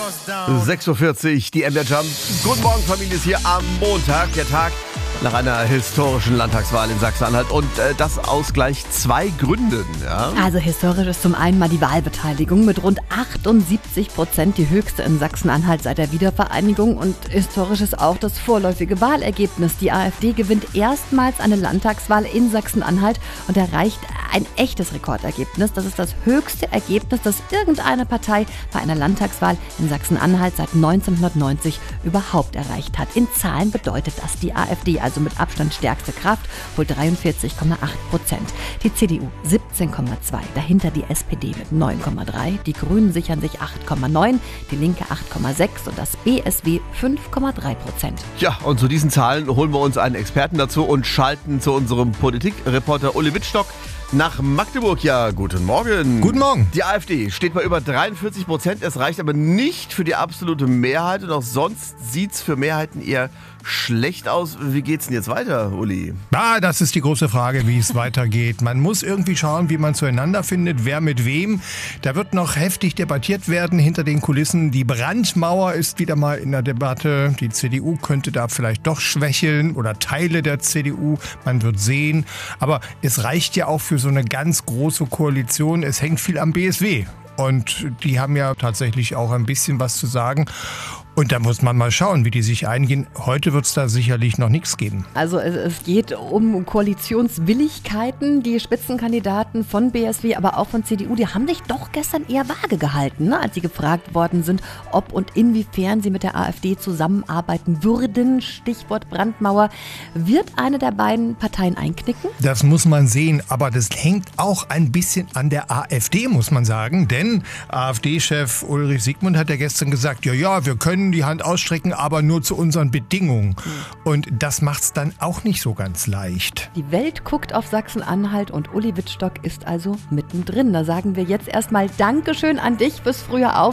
6:40 Uhr, die MDR Jump. Guten Morgen, Familie, ist hier am Montag, der Tag nach einer historischen Landtagswahl in Sachsen-Anhalt. Und das aus gleich zwei Gründen. Ja? Also historisch ist zum einen mal die Wahlbeteiligung mit rund 78%, die höchste in Sachsen-Anhalt seit der Wiedervereinigung. Und historisch ist auch das vorläufige Wahlergebnis. Die AfD gewinnt erstmals eine Landtagswahl in Sachsen-Anhalt und erreicht ein echtes Rekordergebnis. Das ist das höchste Ergebnis, das irgendeine Partei bei einer Landtagswahl in Sachsen-Anhalt seit 1990 überhaupt erreicht hat. In Zahlen bedeutet das die AfD, also mit Abstand stärkste Kraft, wohl 43,8%. Die CDU 17,2%, dahinter die SPD mit 9,3%, die Grünen sichern sich 8,9%, die Linke 8,6% und das BSW 5,3%. Ja, und zu diesen Zahlen holen wir uns einen Experten dazu und schalten zu unserem Politikreporter Uli Wittstock nach Magdeburg. Ja, guten Morgen. Guten Morgen. Die AfD steht bei über 43%. Es reicht aber nicht für die absolute Mehrheit. Und auch sonst sieht es für Mehrheiten eher schlecht aus. Wie geht's denn jetzt weiter, Uli? Das ist die große Frage, wie es weitergeht. Man muss irgendwie schauen, wie man zueinander findet, wer mit wem. Da wird noch heftig debattiert werden hinter den Kulissen. Die Brandmauer ist wieder mal in der Debatte. Die CDU könnte da vielleicht doch schwächeln oder Teile der CDU. Man wird sehen. Aber es reicht ja auch für so eine ganz große Koalition. Es hängt viel am BSW. Und die haben ja tatsächlich auch ein bisschen was zu sagen. Und da muss man mal schauen, wie die sich eingehen. Heute wird es da sicherlich noch nichts geben. Also es geht um Koalitionswilligkeiten. Die Spitzenkandidaten von BSW, aber auch von CDU, die haben sich doch gestern eher vage gehalten, ne? Als sie gefragt worden sind, ob und inwiefern sie mit der AfD zusammenarbeiten würden. Stichwort Brandmauer. Wird eine der beiden Parteien einknicken? Das muss man sehen, aber das hängt auch ein bisschen an der AfD, muss man sagen. Denn AfD-Chef Ulrich Siegmund hat ja gestern gesagt, ja, wir können die Hand ausstrecken, aber nur zu unseren Bedingungen. Und das macht's dann auch nicht so ganz leicht. Die Welt guckt auf Sachsen-Anhalt und Uli Wittstock ist also mittendrin. Da sagen wir jetzt erstmal Dankeschön an dich fürs frühe Aufstehen.